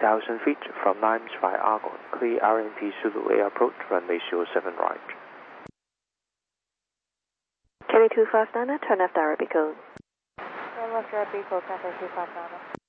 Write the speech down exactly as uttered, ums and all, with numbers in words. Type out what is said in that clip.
thousand feet from Limes via Argon. Clear R M P Zulu Air approach, runway zero seven right. Kelly two five nine, turn left Arabic code. Turn left Arabic code, Cafe two five nine.